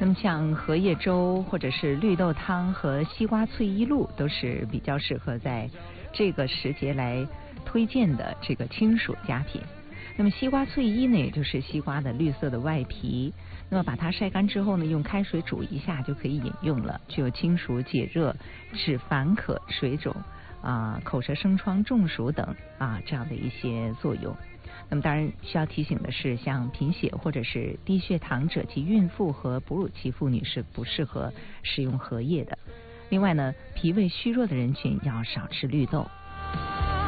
那么像荷叶粥或者是绿豆汤和西瓜翠衣露都是比较适合在这个时节来推荐的这个清暑佳品。那么西瓜翠衣呢，也就是西瓜的绿色的外皮，那么把它晒干之后呢，用开水煮一下就可以饮用了，具有清暑解热、止烦渴、水肿口舌生疮、中暑等这样的一些作用。那么当然需要提醒的是，像贫血或者是低血糖者及孕妇和哺乳期妇女是不适合使用荷叶的。另外呢，脾胃虚弱的人群要少吃绿豆。